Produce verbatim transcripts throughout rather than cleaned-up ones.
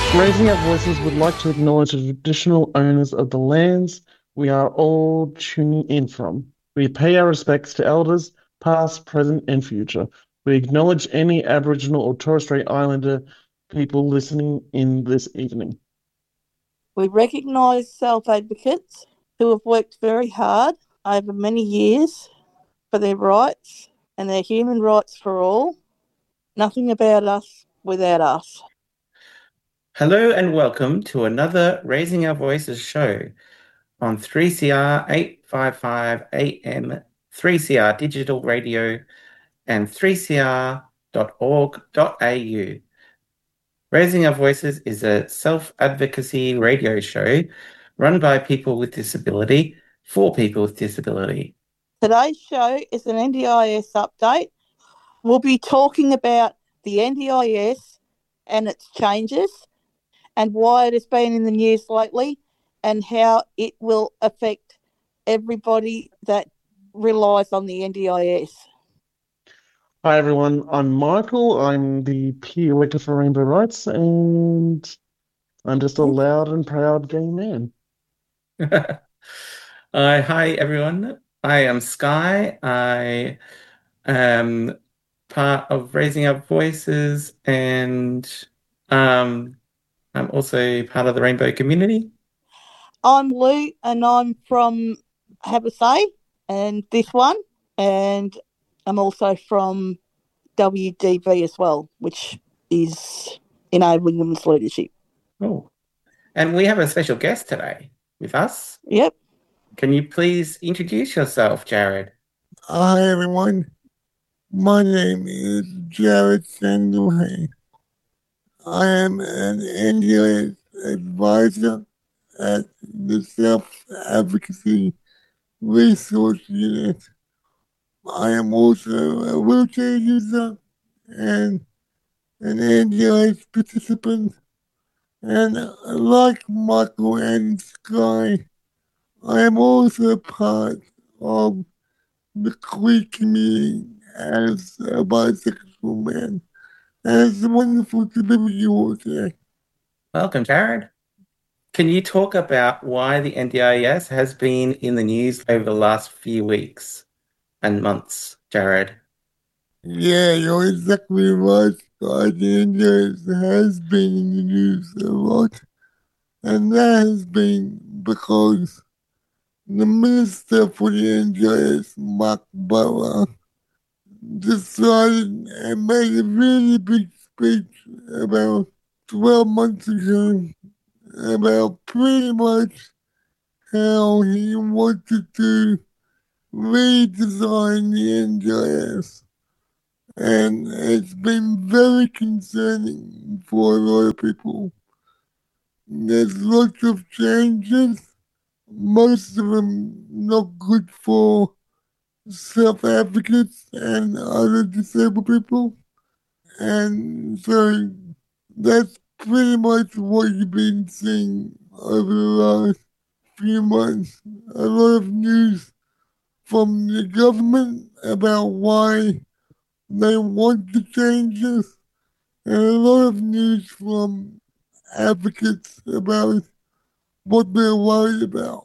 Raising Our Voices would like to acknowledge the traditional owners of the lands we are all tuning in from. We pay our respects to elders, past, present, and future. We acknowledge any Aboriginal or Torres Strait Islander people listening in this evening. We recognise self advocates who have worked very hard over many years for their rights and their human rights for all. Nothing about us without us. Hello and welcome to another Raising Our Voices show on three C R eight fifty-five A M, three C R Digital Radio, and three C R dot org dot A U. Raising Our Voices is a self-advocacy radio show run by people with disability for people with disability. Today's show is an N D I S update. We'll be talking about the N D I S and its changes and why it has been in the news lately and how it will affect everybody that relies on the N D I S. Hi everyone, I'm Michael. I'm the peer elector for Rainbow Rights, and I'm just a loud and proud gay man. uh, hi everyone, I am Sky. I am part of Raising Our Voices, and um, I'm also part of the Rainbow community. I'm Lou, and I'm from Have a Say and this one, and I'm also from W D V as well, which is Enabling Women's Leadership. Oh, and we have a special guest today with us. Yep. Can you please introduce yourself, Jared? Hi everyone, my name is Jared Sandohay. I am an N D I S advisor at the Self-Advocacy Resource Unit. I am also a wheelchair user and an N D I S participant. And like Michael and Sky, I am also part of the queer community as a bisexual man. And it's wonderful to be with you all today. Welcome, Jared. Can you talk about why the N D I S has been in the news over the last few weeks and months, Jared? Yeah, you're exactly right, Sky. The N D I S has been in the news a lot. And that has been because the Minister for the N D I S, Mark Butler, decided and made a really big speech about twelve months ago about pretty much how he wanted to redesign the N D I S. And it's been very concerning for a lot of people. There's lots of changes, most of them not good for self-advocates and other disabled people. And so that's pretty much what you've been seeing over the last few months. A lot of news from the government about why they want the changes, and a lot of news from advocates about what they're worried about.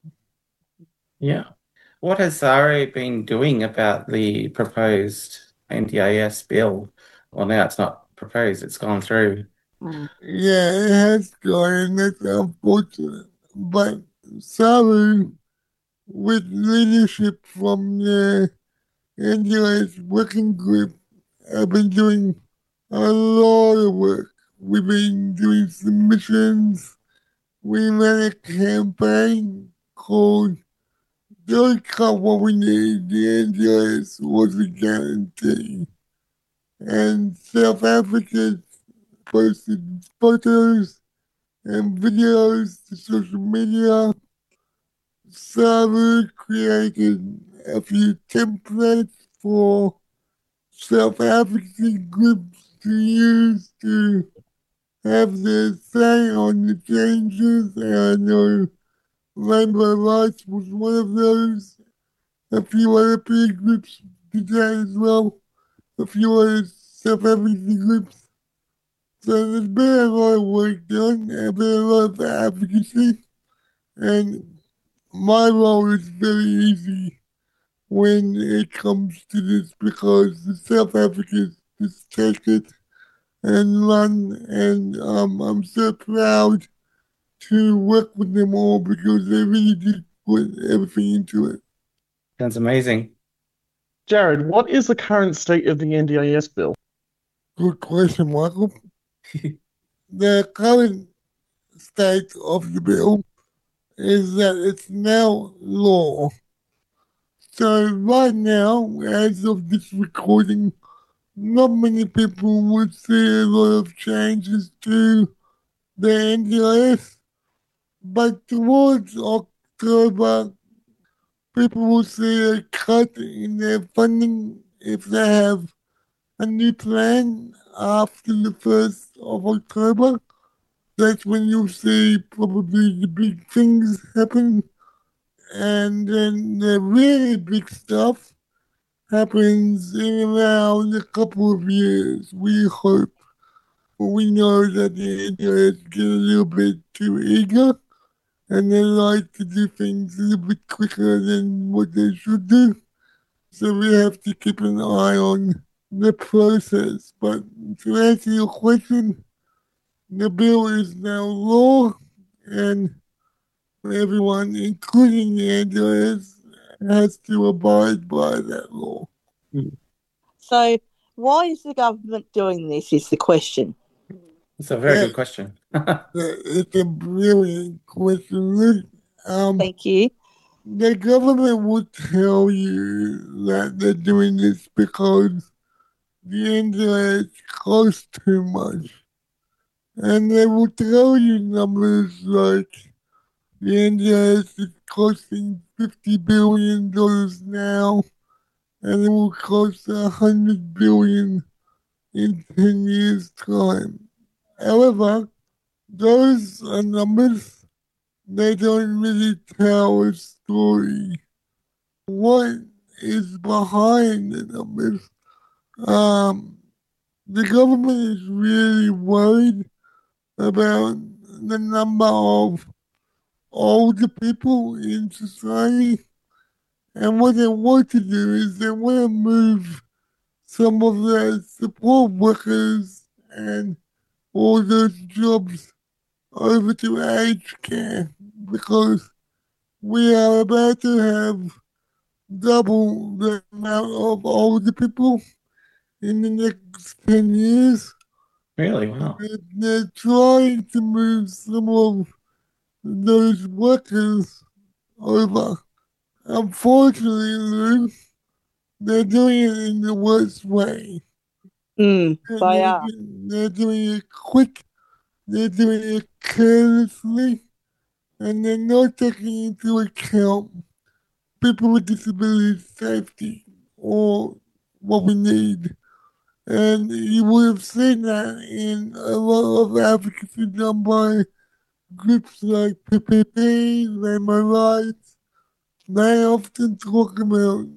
Yeah. What has Sari been doing about the proposed N D I S bill? Well, now it's not proposed, it's gone through. Yeah, it has gone, and that's unfortunate. But Saru, with leadership from the N D I S working group, have been doing a lot of work. We've been doing submissions. We ran a campaign called Don't Cut What We Need. The N D I S was a guarantee. And South Africans posted photos and videos to social media. Saru created a few templates for self-advocacy groups to use to have their say on the changes. And I know Rainbow Rights was one of those. A few other peer groups did that as well. A few other self-advocacy groups. So there's been a lot of work done, and been a lot of advocacy, and my role is very easy when it comes to this because the South Africans just take it and run, and um, I'm so proud to work with them all because they really did put everything into it. That's amazing. Jared, what is the current state of the N D I S bill? Good question, Michael. The current state of the bill is that it's now law. So right now, as of this recording, not many people would see a lot of changes to the N D I S, but towards October, people will see a cut in their funding if they have a new plan after the first of October. That's when you'll see probably the big things happen. And then the really big stuff happens in around a couple of years, we hope. We know that the N D I S get a little bit too eager and they like to do things a little bit quicker than what they should do. So we have to keep an eye on the process. But to answer your question, the bill is now law, and everyone, including the N D I S, has to abide by that law. So, why is the government doing this? Is the question. It's a very Yeah. good question. It's a brilliant question. Um, Thank you. the government will tell you that they're doing this because the N D I S costs too much. And they will tell you numbers like the N D I S is costing fifty billion dollars now, and it will cost one hundred billion dollars in ten years' time. However, those are numbers. They don't really tell a story. What is behind the numbers? Um, the government is really worried about the number of older people in society. And what they want to do is they want to move some of the support workers and all those jobs over to aged care because we are about to have double the amount of older people in the next ten years. Really? Wow. They're, they're trying to move some of those workers over. Unfortunately, Lou, they're doing it in the worst way. Mm, And they they're, are. they're doing it quick, they're doing it carelessly, and they're not taking into account people with disabilities safety or what we need. And you would have seen that in a lot of advocacy done by groups like P P P, Rainbow Rights. They often talk about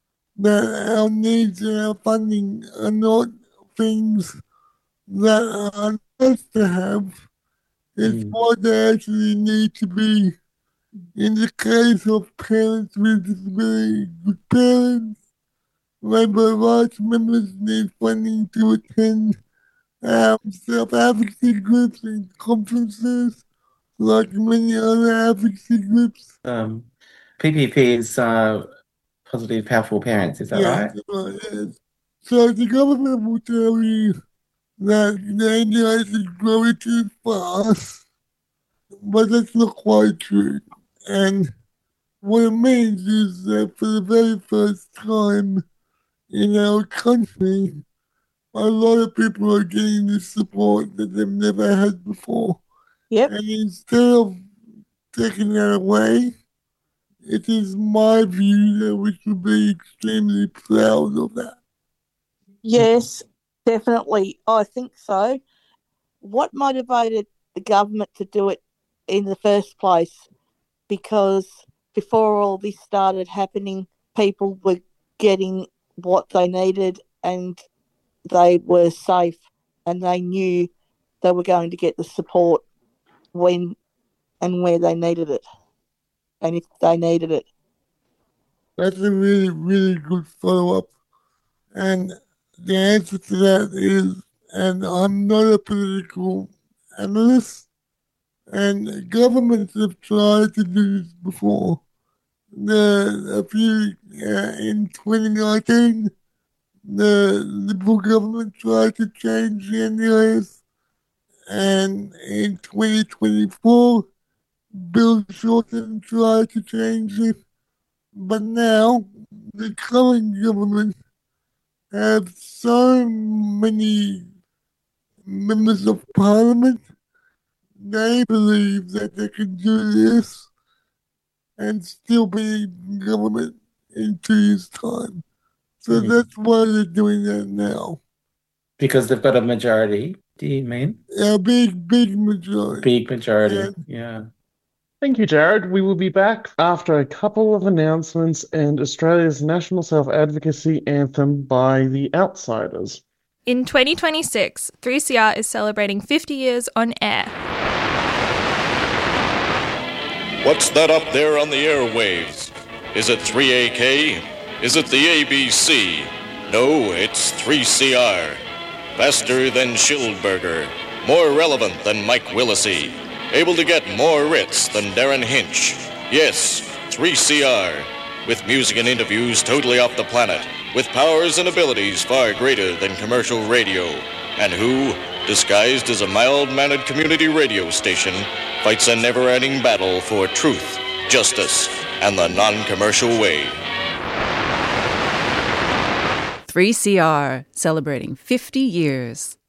that our needs and our funding are not things that are nice to have. It's Mm. what they actually need to be. In the case of parents with disabilities, good parents, Rainbow Rights members need funding to attend um, self-advocacy groups and conferences, like many other advocacy groups. Um, P P P is uh, Positive Powerful Parents, is that Yeah, right? uh, yes. So the government will tell you that the N D I S is growing too fast, but that's not quite true. And what it means is that for the very first time in our country, a lot of people are getting the support that they've never had before. Yep. And instead of taking that away, it is my view that we should be extremely proud of that. Yes, definitely. I think so. What motivated the government to do it in the first place? Because before all this started happening, people were getting what they needed and they were safe and they knew they were going to get the support when and where they needed it, and if they needed it. That's a really, really good follow-up. And the answer to that is, and I'm not a political analyst, and governments have tried to do this before. The, a few, uh, in twenty nineteen, the Liberal government tried to change the N D I S, and in twenty twenty-four, Bill Shorten tried to change it. But now, the current government have so many members of parliament, they believe that they can do this and still be in government in two years' time. So Mhm. that's why they're doing that now. Because they've got a majority, do you mean? A big, big majority. Big majority, Yeah. yeah. Thank you, Jared. We will be back after a couple of announcements and Australia's national self-advocacy anthem by The Outsiders. In twenty twenty-six, three C R is celebrating fifty years on air. What's that up there on the airwaves? Is it three A K? Is it the A B C? No, it's three C R. Faster than Schildberger. More relevant than Mike Willisey. Able to get more writs than Darren Hinch. Yes, three C R. With music and interviews totally off the planet. With powers and abilities far greater than commercial radio. And who, disguised as a mild-mannered community radio station, fights a never-ending battle for truth, justice, and the non-commercial way. three C R, celebrating fifty years.